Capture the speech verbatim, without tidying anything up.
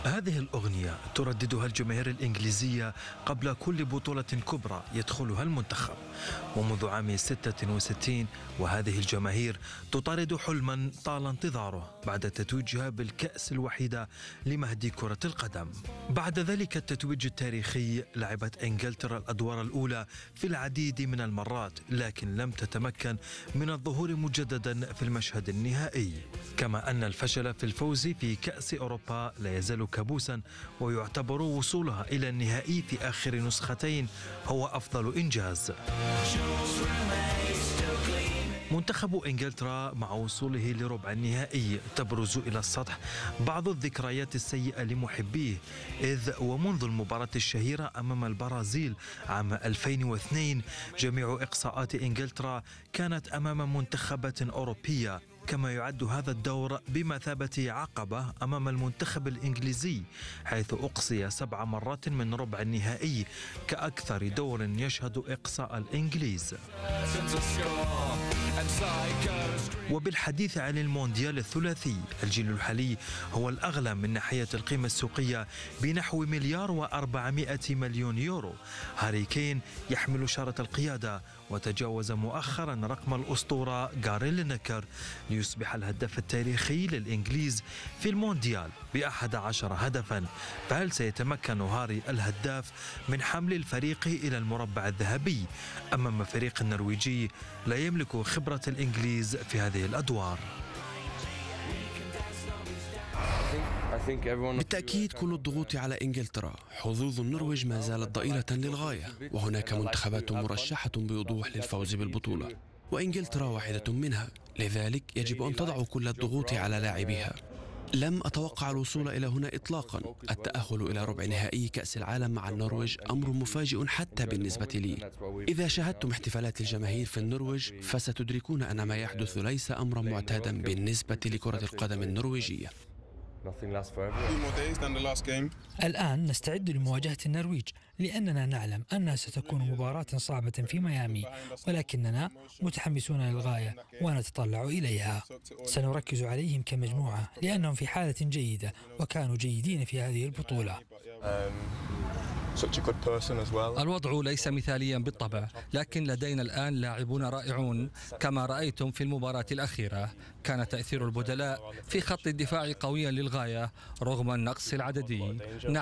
هذه الأغنية ترددها الجماهير الإنجليزية قبل كل بطولة كبرى يدخلها المنتخب، ومنذ عام ستة وستين وهذه الجماهير تطارد حلما طال انتظاره بعد تتويجها بالكأس الوحيدة لمهدي كرة القدم. بعد ذلك التتويج التاريخي لعبت إنجلترا الأدوار الأولى في العديد من المرات، لكن لم تتمكن من الظهور مجددا في المشهد النهائي، كما أن الفشل في الفوز في كأس أوروبا لا يزال كابوسا، ويعتبر وصولها إلى النهائي في آخر نسختين هو أفضل إنجاز. منتخب إنجلترا مع وصوله لربع النهائي تبرز إلى السطح بعض الذكريات السيئة لمحبيه، إذ ومنذ المباراة الشهيرة أمام البرازيل عام ألفين واثنين جميع إقصاءات إنجلترا كانت أمام منتخبات أوروبية، كما يعد هذا الدور بمثابة عقبة أمام المنتخب الإنجليزي، حيث أقصي سبع مرات من ربع النهائي كأكثر دور يشهد إقصاء الإنجليز. وبالحديث عن المونديال الثلاثي، الجيل الحالي هو الأغلى من ناحية القيمة السوقية بنحو مليار وأربعمائة مليون يورو. هاري كين يحمل شارة القيادة، وتجاوز مؤخرا رقم الأسطورة غاري لينكر ليصبح الهداف التاريخي للإنجليز في المونديال بأحد عشر هدفا. فهل سيتمكن هاري الهداف من حمل الفريق إلى المربع الذهبي أمام فريق النرويجي لا يملك خبرة الإنجليز في هذه الأدوار؟ بالتأكيد كل الضغوط على إنجلترا. حظوظ النرويج ما زالت ضئيلة للغاية، وهناك منتخبات مرشحة بوضوح للفوز بالبطولة، وإنجلترا واحدة منها، لذلك يجب أن تضع كل الضغوط على لاعبيها. لم أتوقع الوصول إلى هنا إطلاقا. التأهل إلى ربع نهائي كأس العالم مع النرويج أمر مفاجئ حتى بالنسبة لي. إذا شاهدتم احتفالات الجماهير في النرويج فستدركون أن ما يحدث ليس أمرا معتادا بالنسبة لكرة القدم النرويجية. الآن نستعد لمواجهة النرويج، لأننا نعلم أنها ستكون مباراة صعبة في ميامي، ولكننا متحمسون للغاية ونتطلع إليها. سنركز عليهم كمجموعة لأنهم في حالة جيدة وكانوا جيدين في هذه البطولة. الوضع ليس مثاليا بالطبع، لكن لدينا الآن لاعبون رائعون كما رأيتم في المباراة الأخيرة. كان تأثير البدلاء في خط الدفاع قويا للغاية رغم النقص العددي.